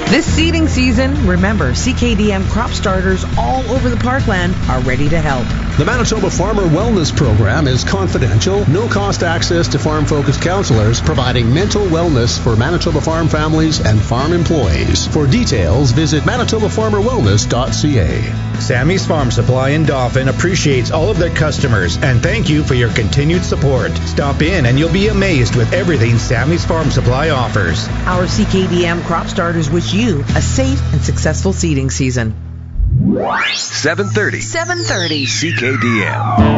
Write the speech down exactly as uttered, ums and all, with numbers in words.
This seeding season, remember, C K D M crop starters all over the parkland are ready to help. The Manitoba Farmer Wellness Program is confidential, no-cost access to farm-focused counselors providing mental wellness for Manitoba farm families and farm employees. For details, visit manitoba farmer wellness dot c a. Sammy's Farm Supply in Dauphin appreciates all of their customers and thank you for your continued support. Stop in and you'll be amazed with everything Sammy's Farm Supply offers. Our C K D M crop starters wish you a safe and successful seeding season. seven thirty. seven thirty. C K D M.